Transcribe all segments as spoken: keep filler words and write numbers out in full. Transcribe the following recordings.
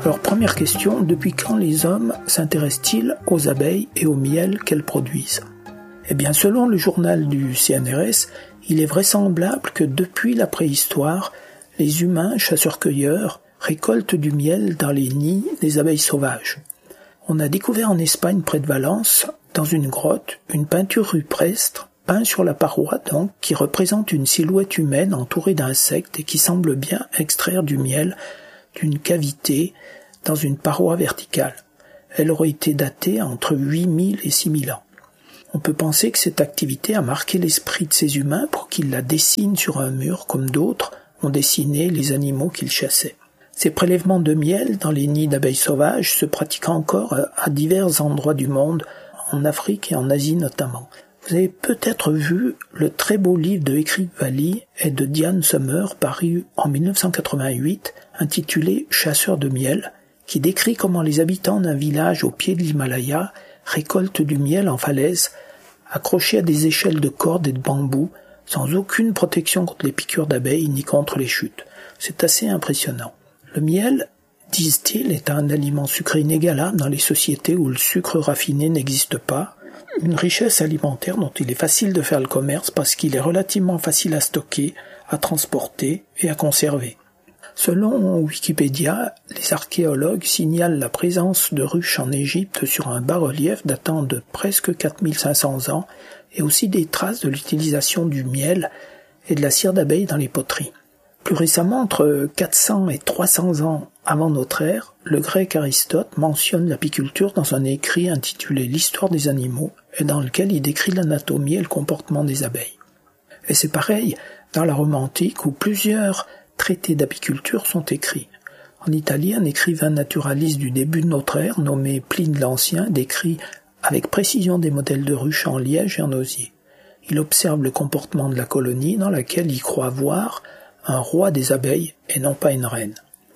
Alors première question, depuis quand les hommes s'intéressent-ils aux abeilles et au miel qu'elles produisent ? Eh bien selon le journal du C N R S, il est vraisemblable que depuis la préhistoire, les humains, chasseurs-cueilleurs, récoltent du miel dans les nids des abeilles sauvages. On a découvert en Espagne, près de Valence, dans une grotte, une peinture rupestre, peinte sur la paroi donc, qui représente une silhouette humaine entourée d'insectes et qui semble bien extraire du miel d'une cavité dans une paroi verticale. Elle aurait été datée entre huit mille et six mille ans. On peut penser que cette activité a marqué l'esprit de ces humains pour qu'ils la dessinent sur un mur comme d'autres ont dessiné les animaux qu'ils chassaient. Ces prélèvements de miel dans les nids d'abeilles sauvages se pratiquent encore à divers endroits du monde, en Afrique et en Asie notamment. Vous avez peut-être vu le très beau livre de Ekrik Valli et de Diane Summer paru en mille neuf cent quatre-vingt-huit intitulé « Chasseurs de miel » qui décrit comment les habitants d'un village au pied de l'Himalaya récoltent du miel en falaise accroché à des échelles de cordes et de bambou sans aucune protection contre les piqûres d'abeilles ni contre les chutes. C'est assez impressionnant. Le miel, disent-ils, est un aliment sucré inégalable dans les sociétés où le sucre raffiné n'existe pas, une richesse alimentaire dont il est facile de faire le commerce parce qu'il est relativement facile à stocker, à transporter et à conserver. Selon Wikipédia, les archéologues signalent la présence de ruches en Égypte sur un bas-relief datant de presque quatre mille cinq cents ans et aussi des traces de l'utilisation du miel et de la cire d'abeille dans les poteries. Plus récemment, entre quatre cents et trois cents ans avant notre ère, le grec Aristote mentionne l'apiculture dans un écrit intitulé « L'histoire des animaux » et dans lequel il décrit l'anatomie et le comportement des abeilles. Et c'est pareil dans la Rome antique où plusieurs traités d'apiculture sont écrits. En Italie, un écrivain naturaliste du début de notre ère, nommé Pline l'Ancien, décrit avec précision des modèles de ruches en liège et en osier. Il observe le comportement de la colonie dans laquelle il croit voir un roi des abeilles et non pas une reine.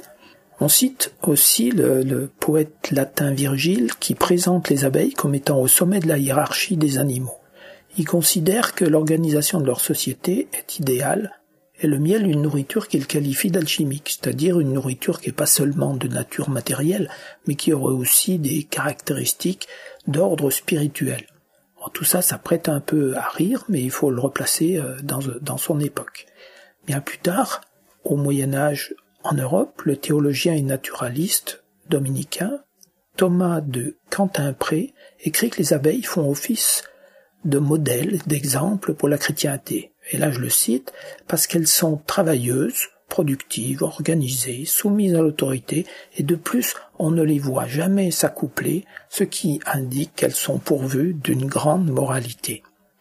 On cite aussi le, le poète latin Virgile qui présente les abeilles comme étant au sommet de la hiérarchie des animaux. Il considère que l'organisation de leur société est idéale et le miel une nourriture qu'il qualifie d'alchimique, c'est-à-dire une nourriture qui n'est pas seulement de nature matérielle, mais qui aurait aussi des caractéristiques d'ordre spirituel. Alors, tout ça, ça prête un peu à rire, mais il faut le replacer dans, dans son époque. Bien plus tard, au Moyen-Âge en Europe, le théologien et naturaliste dominicain Thomas de Cantimpré écrit que les abeilles font office de modèle, d'exemple pour la chrétienté. Et là je le cite, parce qu'elles sont travailleuses, productives, organisées, soumises à l'autorité, et de plus on ne les voit jamais s'accoupler, ce qui indique qu'elles sont pourvues d'une grande moralité.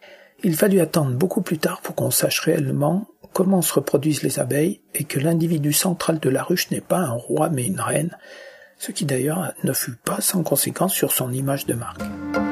Il fallut attendre beaucoup plus tard pour qu'on sache réellement comment se reproduisent les abeilles et que l'individu central de la ruche n'est pas un roi mais une reine, ce qui d'ailleurs ne fut pas sans conséquence sur son image de marque.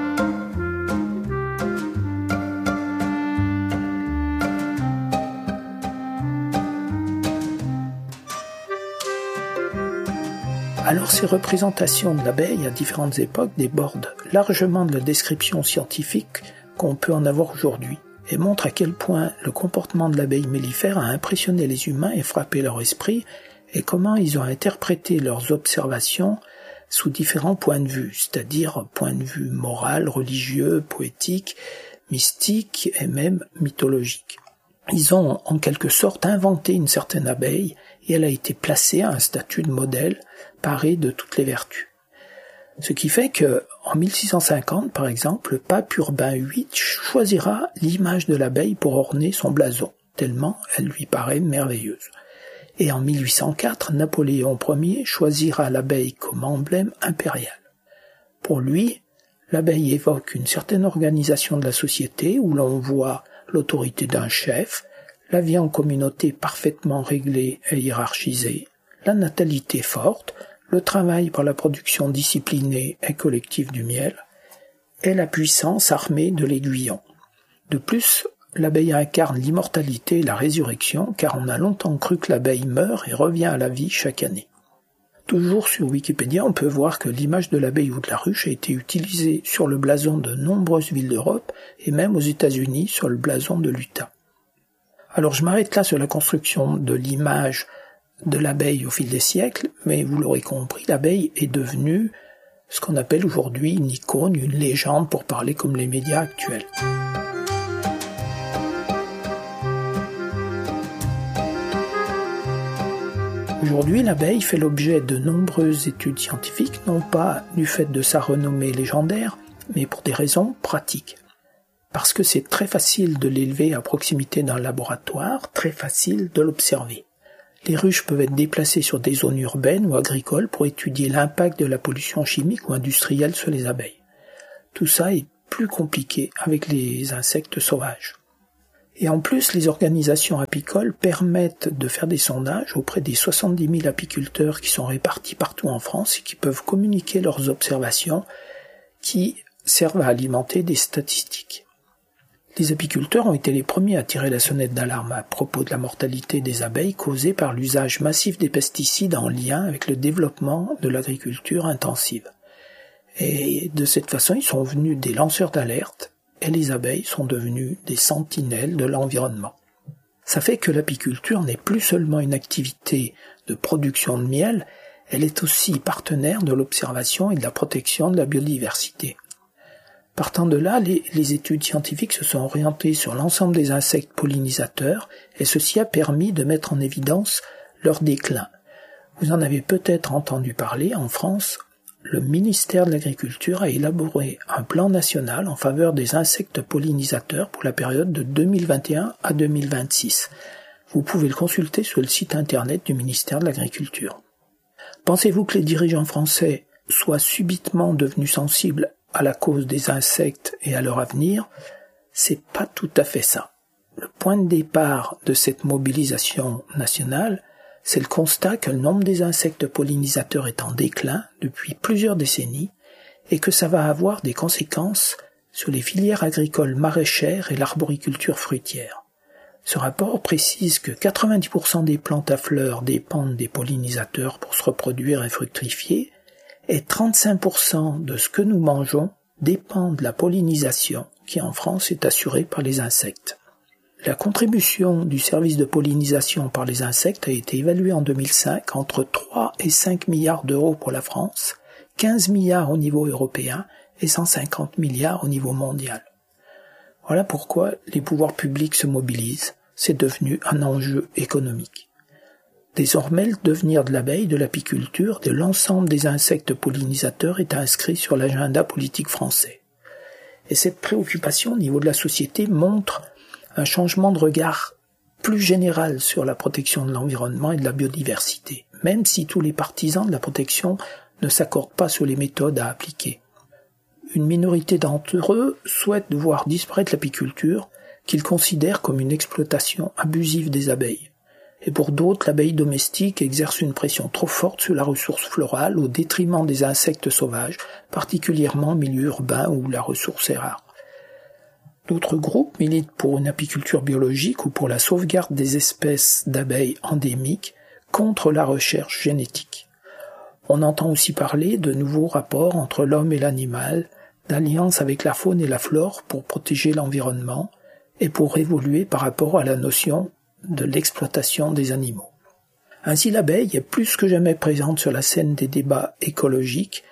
Alors ces représentations de l'abeille à différentes époques débordent largement de la description scientifique qu'on peut en avoir aujourd'hui, et montre à quel point le comportement de l'abeille mellifère a impressionné les humains et frappé leur esprit, et comment ils ont interprété leurs observations sous différents points de vue, c'est-à-dire point de vue moral, religieux, poétique, mystique et même mythologique. Ils ont en quelque sorte inventé une certaine abeille, et elle a été placée à un statut de modèle, parée de toutes les vertus. Ce qui fait que, en mille six cent cinquante, par exemple, le pape Urbain huit choisira l'image de l'abeille pour orner son blason, tellement elle lui paraît merveilleuse. Et en mille huit cent quatre, Napoléon Ier choisira l'abeille comme emblème impérial. Pour lui, l'abeille évoque une certaine organisation de la société où l'on voit l'autorité d'un chef, la vie en communauté parfaitement réglée et hiérarchisée, la natalité forte, le travail par la production disciplinée et collective du miel, et la puissance armée de l'aiguillon. De plus, l'abeille incarne l'immortalité et la résurrection, car on a longtemps cru que l'abeille meurt et revient à la vie chaque année. Toujours sur Wikipédia, on peut voir que l'image de l'abeille ou de la ruche a été utilisée sur le blason de nombreuses villes d'Europe, et même aux États-Unis sur le blason de l'Utah. Alors je m'arrête là sur la construction de l'image de l'abeille au fil des siècles, mais vous l'aurez compris, l'abeille est devenue ce qu'on appelle aujourd'hui une icône, une légende pour parler comme les médias actuels. Aujourd'hui, l'abeille fait l'objet de nombreuses études scientifiques, non pas du fait de sa renommée légendaire, mais pour des raisons pratiques. Parce que c'est très facile de l'élever à proximité d'un laboratoire, très facile de l'observer. Les ruches peuvent être déplacées sur des zones urbaines ou agricoles pour étudier l'impact de la pollution chimique ou industrielle sur les abeilles. Tout ça est plus compliqué avec les insectes sauvages. Et en plus, les organisations apicoles permettent de faire des sondages auprès des soixante-dix mille apiculteurs qui sont répartis partout en France et qui peuvent communiquer leurs observations qui servent à alimenter des statistiques. Les apiculteurs ont été les premiers à tirer la sonnette d'alarme à propos de la mortalité des abeilles causée par l'usage massif des pesticides en lien avec le développement de l'agriculture intensive. Et de cette façon, ils sont venus des lanceurs d'alerte et les abeilles sont devenues des sentinelles de l'environnement. Ça fait que l'apiculture n'est plus seulement une activité de production de miel, elle est aussi partenaire de l'observation et de la protection de la biodiversité. Partant de là, les, les études scientifiques se sont orientées sur l'ensemble des insectes pollinisateurs et ceci a permis de mettre en évidence leur déclin. Vous en avez peut-être entendu parler, en France, le ministère de l'Agriculture a élaboré un plan national en faveur des insectes pollinisateurs pour la période de deux mille vingt et un à deux mille vingt-six. Vous pouvez le consulter sur le site internet du ministère de l'Agriculture. Pensez-vous que les dirigeants français soient subitement devenus sensibles à la cause des insectes et à leur avenir? C'est pas tout à fait ça. Le point de départ de cette mobilisation nationale, c'est le constat que le nombre des insectes pollinisateurs est en déclin depuis plusieurs décennies et que ça va avoir des conséquences sur les filières agricoles maraîchères et l'arboriculture fruitière. Ce rapport précise que quatre-vingt-dix pour cent des plantes à fleurs dépendent des pollinisateurs pour se reproduire et fructifier et trente-cinq pour cent de ce que nous mangeons dépend de la pollinisation qui en France est assurée par les insectes. La contribution du service de pollinisation par les insectes a été évaluée en deux mille cinq entre trois et cinq milliards d'euros pour la France, quinze milliards au niveau européen et cent cinquante milliards au niveau mondial. Voilà pourquoi les pouvoirs publics se mobilisent, c'est devenu un enjeu économique. Désormais, le devenir de l'abeille, de l'apiculture, de l'ensemble des insectes pollinisateurs est inscrit sur l'agenda politique français. Et cette préoccupation au niveau de la société montre un changement de regard plus général sur la protection de l'environnement et de la biodiversité, même si tous les partisans de la protection ne s'accordent pas sur les méthodes à appliquer. Une minorité d'entre eux souhaitent voir disparaître l'apiculture, qu'ils considèrent comme une exploitation abusive des abeilles. Et pour d'autres, l'abeille domestique exerce une pression trop forte sur la ressource florale au détriment des insectes sauvages, particulièrement en milieu urbain où la ressource est rare. D'autres groupes militent pour une apiculture biologique ou pour la sauvegarde des espèces d'abeilles endémiques contre la recherche génétique. On entend aussi parler de nouveaux rapports entre l'homme et l'animal, d'alliances avec la faune et la flore pour protéger l'environnement et pour évoluer par rapport à la notion de l'exploitation des animaux. Ainsi, l'abeille est plus que jamais présente sur la scène des débats écologiques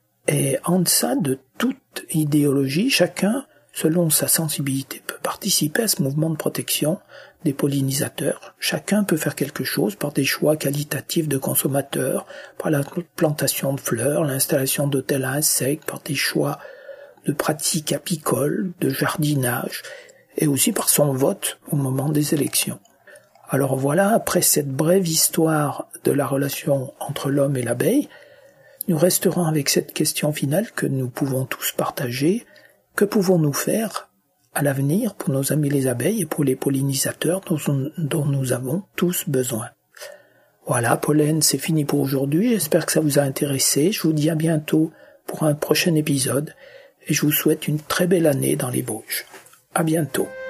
et en deçà de toute idéologie, chacun selon sa sensibilité, peut participer à ce mouvement de protection des pollinisateurs. Chacun peut faire quelque chose par des choix qualitatifs de consommateurs, par la plantation de fleurs, l'installation d'hôtels à insectes, par des choix de pratiques apicoles, de jardinage, et aussi par son vote au moment des élections. Alors voilà, après cette brève histoire de la relation entre l'homme et l'abeille, nous resterons avec cette question finale que nous pouvons tous partager. Que pouvons-nous faire à l'avenir pour nos amis les abeilles et pour les pollinisateurs dont, dont nous avons tous besoin? Voilà, Pollen, c'est fini pour aujourd'hui. J'espère que ça vous a intéressé. Je vous dis à bientôt pour un prochain épisode et je vous souhaite une très belle année dans les Bauges. À bientôt.